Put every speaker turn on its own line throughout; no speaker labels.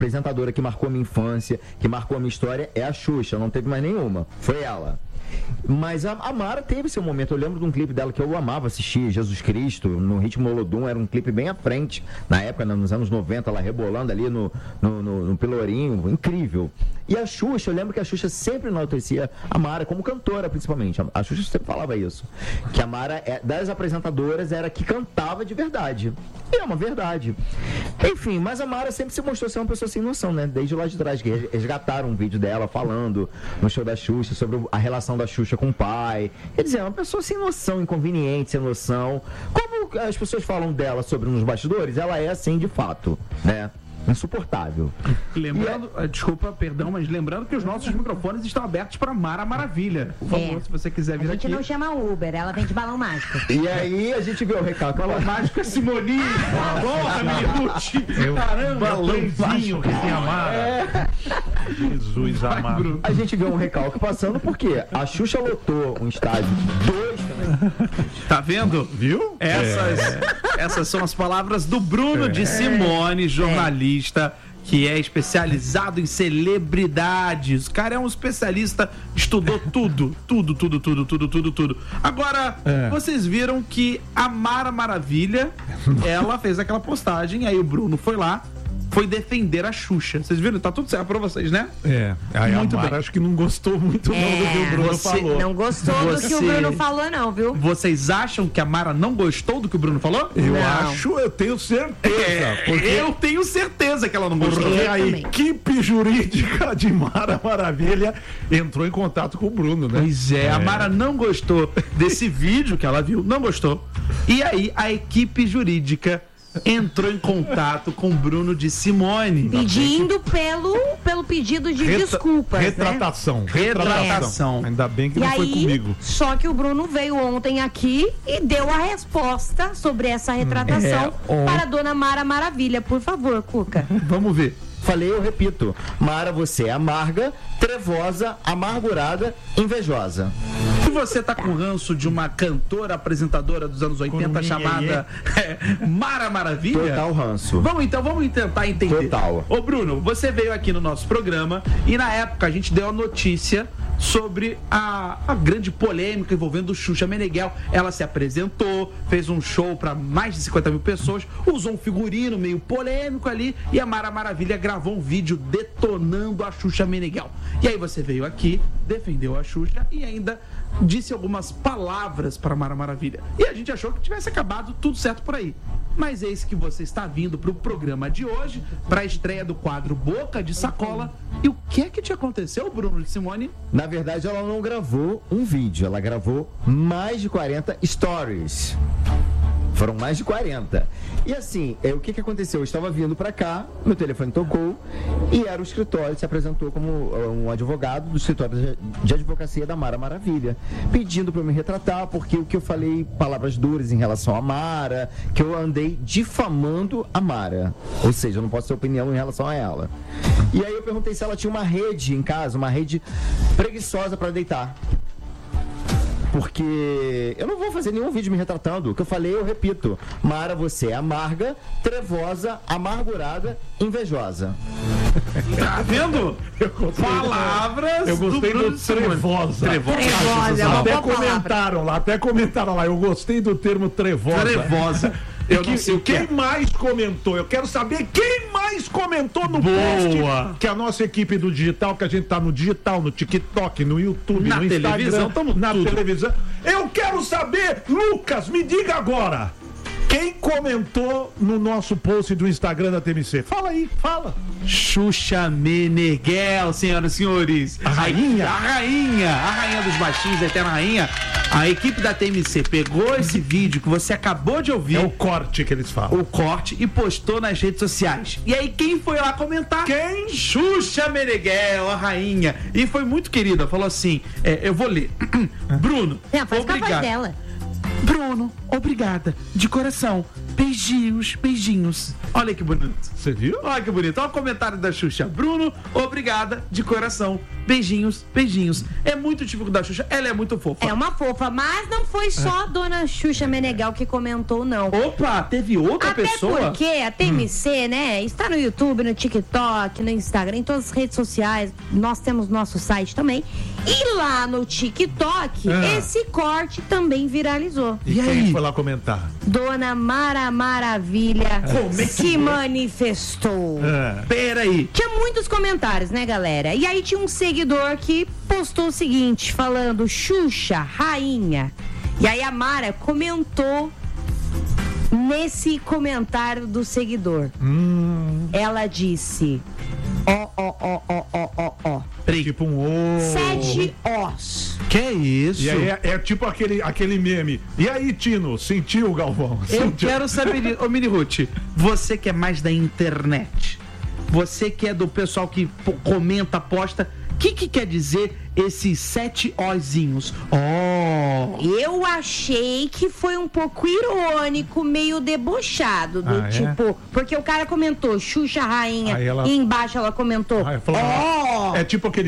apresentadora que marcou a minha infância, que marcou a minha história, é a Xuxa, não teve mais nenhuma, foi ela. Mas a Mara teve seu momento. Eu lembro de um clipe dela que eu amava assistir, Jesus Cristo, no ritmo Olodum, era um clipe bem à frente, na época, nos anos 90, ela rebolando ali no Pelourinho, incrível. E a Xuxa, eu lembro que a Xuxa sempre enaltecia a Mara, como cantora principalmente, a Xuxa sempre falava isso, que a Mara, das apresentadoras, era que cantava de verdade, e é uma verdade. Enfim, mas a Mara sempre se mostrou ser uma pessoa sem noção, né, desde lá de trás, que resgataram um vídeo dela falando no show da Xuxa sobre a relação da Xuxa com o pai. Quer dizer, é uma pessoa sem noção, inconveniente, sem noção. Como as pessoas falam dela sobre nos bastidores, ela é assim de fato, né? Insuportável.
Lembrando, desculpa, perdão, mas lembrando que os nossos microfones estão abertos para Mara Maravilha. Por favor, se você quiser vir aqui.
A gente não chama Uber, ela vem de balão mágico.
E aí a gente vê o recalque.
Balão mágico é Simoni. Porra, Minute. Caramba,
balãozinho que tem a Mara. Jesus amado.
A gente vê um recalque passando porque a Xuxa lotou um estádio 2.
Tá vendo?
Viu?
Essas são as palavras do Bruno de Simone, jornalista, que é especializado em celebridades. O cara é um especialista, estudou tudo. Agora, vocês viram que a Mara Maravilha, ela fez aquela postagem, aí o Bruno foi lá, foi defender a Xuxa. Vocês viram? Tá tudo certo pra vocês, né?
Aí
muito
a Mara
bem.
Acho que não gostou muito não do que o Bruno falou.
Não gostou do que o Bruno falou, não, viu?
Vocês acham que a Mara não gostou do que o Bruno falou?
Eu tenho certeza.
Eu tenho certeza que ela não gostou.
Porque a equipe jurídica de Mara Maravilha entrou em contato com o Bruno, né?
Pois é, a Mara não gostou desse vídeo que ela viu, não gostou. E aí a equipe jurídica entrou em contato com Bruno de Simone.
Pedindo pelo pedido de desculpas,
Retratação. Ainda bem que
e
não
aí,
foi comigo.
Só que o Bruno veio ontem aqui e deu a resposta sobre essa retratação para a dona Mara Maravilha. Por favor, Cuca.
Vamos ver.
Falei, eu repito. Mara, você é amarga, trevosa, amargurada, invejosa.
Se você tá com ranço de uma cantora apresentadora dos anos 80 chamada Mara Maravilha...
Total ranço.
Vamos tentar entender.
Total.
Ô Bruno, você veio aqui no nosso programa e na época a gente deu a notícia sobre a grande polêmica envolvendo Xuxa Meneghel. Ela se apresentou, fez um show para mais de 50 mil pessoas, usou um figurino meio polêmico ali e a Mara Maravilha gravou um vídeo detonando a Xuxa Meneghel. E aí você veio aqui, defendeu a Xuxa e ainda disse algumas palavras para Mara Maravilha. E a gente achou que tivesse acabado tudo certo por aí. Mas eis que você está vindo para o programa de hoje, para a estreia do quadro Boca de Sacola. E o que é que te aconteceu, Bruno de Simone?
Na verdade, ela não gravou um vídeo, ela gravou mais de 40 stories. Foram mais de 40. E assim, o que aconteceu? Eu estava vindo para cá, meu telefone tocou e era o escritório, se apresentou como um advogado do escritório de advocacia da Mara Maravilha, pedindo para eu me retratar, porque o que eu falei, palavras duras em relação a Mara, que eu andei difamando a Mara. Ou seja, eu não posso ter opinião em relação a ela. E aí eu perguntei se ela tinha uma rede em casa, uma rede preguiçosa para deitar. Porque eu não vou fazer nenhum vídeo me retratando. O que eu falei, eu repito. Mara, você é amarga, trevosa, amargurada, invejosa.
Tá vendo? Palavras.
Eu gostei do trevosa. Até comentaram lá. Eu gostei do termo trevosa. Eu não sei quem mais comentou. Eu quero saber quem mais comentou no post que a nossa equipe do digital, que a gente tá no digital, no TikTok, no YouTube, no Instagram, na televisão. Eu quero saber, Lucas, me diga agora. Quem comentou no nosso post do Instagram da TMC? Fala aí, fala.
Xuxa Meneghel, senhoras e senhores. A rainha dos baixinhos, a eterna rainha. A equipe da TMC pegou esse vídeo que você acabou de ouvir.
É o corte que eles falam.
O corte e postou nas redes sociais. E aí quem foi lá comentar?
Quem?
Xuxa Meneghel, a rainha. E foi muito querida, falou assim, eu vou ler. Bruno,
Faz com a voz dela.
Bruno, obrigada, de coração. beijinhos, beijinhos. Olha que bonito.
Você viu?
Olha que bonito. Olha o comentário da Xuxa. Bruno, obrigada de coração. Beijinhos, beijinhos. É muito típico da Xuxa, ela é muito fofa.
É uma fofa, mas não foi só a dona Xuxa Meneghel que comentou, não.
Opa, teve outra pessoa?
Até porque a TMC, né, está no YouTube, no TikTok, no Instagram, em todas as redes sociais. Nós temos nosso site também. E lá no TikTok, esse corte também viralizou.
E quem foi lá comentar?
Dona Mara Maravilha se manifestou.
Peraí.
Tinha muitos comentários, né, galera? E aí tinha um seguidor que postou o seguinte, falando: Xuxa, rainha. E aí a Mara comentou nesse comentário do seguidor. Ela disse: ó.
Tipo um
7 Os.
Que é isso?
E aí é tipo aquele meme. E aí, Tino, sentiu, Galvão?
Eu quero saber, ô Mini Ruth, você que é mais da internet, você que é do pessoal que comenta, posta, o que quer dizer esses 7 ozinhos?
Eu achei que foi um pouco irônico, meio debochado, do tipo, porque o cara comentou Xuxa rainha, e embaixo ela comentou
é tipo aquele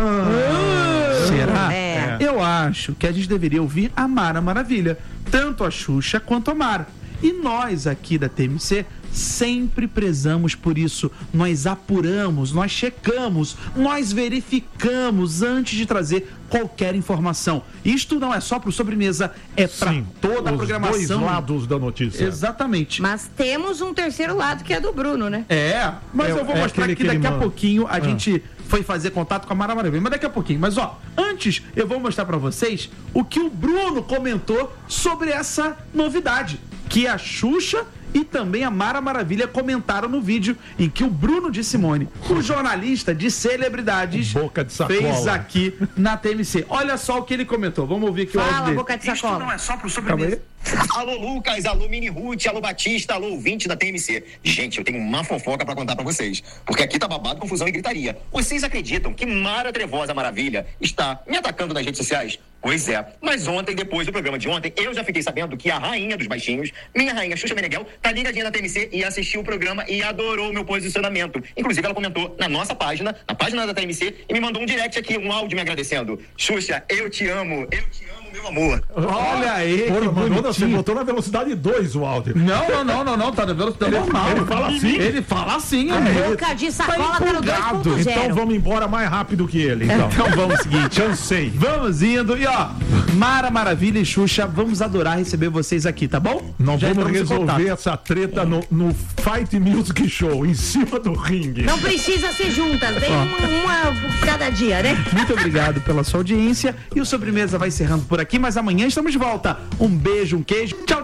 será? Eu acho que a gente deveria ouvir a Mara Maravilha, tanto a Xuxa quanto a Mara. E nós aqui da TMC sempre prezamos por isso. Nós apuramos, nós checamos, nós verificamos antes de trazer qualquer informação. Isto não é só pro Sobremesa, é para toda a programação.
Os dois lados da notícia.
Exatamente.
Mas temos um terceiro lado que é do Bruno, né?
Mas eu vou mostrar que daqui a pouquinho a gente foi fazer contato com a Mara Maravilha. Mas daqui a pouquinho. Mas antes eu vou mostrar para vocês o que o Bruno comentou sobre essa novidade, que a Xuxa e também a Mara Maravilha comentaram no vídeo em que o Bruno de Simone, o jornalista de celebridades,
Boca de Sacola,
fez aqui na TMC. Olha só o que ele comentou. Vamos ouvir aqui o áudio dele.
Boca de Sacola.
Isto não é só pro Sobremesa.
Alô, Lucas, alô, Mini Ruth, alô, Batista, alô, ouvinte da TMC. Gente, eu tenho uma fofoca pra contar pra vocês, porque aqui tá babado, confusão e gritaria. Vocês acreditam que Mara Trevosa Maravilha está me atacando nas redes sociais? Pois é, mas ontem, depois do programa de ontem, eu já fiquei sabendo que a rainha dos baixinhos, minha rainha Xuxa Meneghel, tá ligadinha na TMC e assistiu o programa e adorou o meu posicionamento. Inclusive, ela comentou na nossa página, na página da TMC, e me mandou um direct aqui, um áudio me agradecendo. Xuxa, eu te amo, meu amor.
Olha aí,
você botou na velocidade 2 o áudio.
Não, tá na velocidade normal.
Ele fala assim?
Ele fala assim,
Boca de Sacola tá no 2.0.
Então vamos embora mais rápido que ele, então.
Então vamos seguinte.
Cansei.
Vamos indo. E Mara Maravilha e Xuxa, vamos adorar receber vocês aqui, tá bom?
Nós vamos resolver essa treta no Fight Music Show, em cima do ringue.
Não precisa ser juntas, tem uma cada dia, né?
Muito obrigado pela sua audiência. E o Sobremesa vai encerrando por aqui, mas amanhã estamos de volta. Um beijo, um queijo. Tchau.